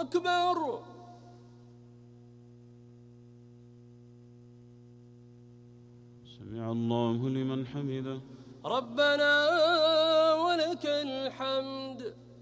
أكبر. سمع الله لمن حمده. ربنا ولك الحمد.